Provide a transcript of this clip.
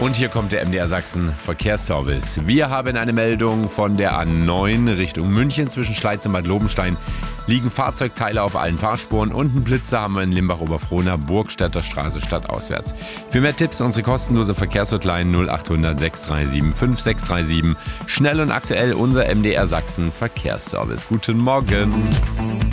Und hier kommt der MDR Sachsen Verkehrsservice. Wir haben eine Meldung von der A9 Richtung München. Zwischen Schleiz und Bad Lobenstein liegen Fahrzeugteile auf allen Fahrspuren und einen Blitzer haben wir in Limbach-Oberfrohna, Burgstädter Straße stadtauswärts. Für mehr Tipps unsere kostenlose Verkehrshotline 0800 637 5637. Schnell und aktuell unser MDR Sachsen Verkehrsservice. Guten Morgen.